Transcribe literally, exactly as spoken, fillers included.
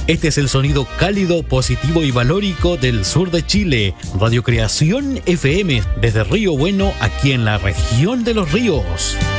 Este es el sonido cálido, positivo y valórico del sur de Chile. Radio Creación F M desde Río Bueno, aquí en la región de los ríos.